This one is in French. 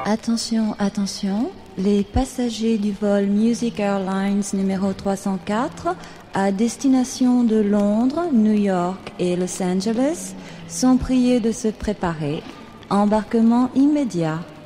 Attention, attention, les passagers du vol Music Airlines numéro 304 à destination de Londres, New York et Los Angeles sont priés de se préparer. Embarquement immédiat.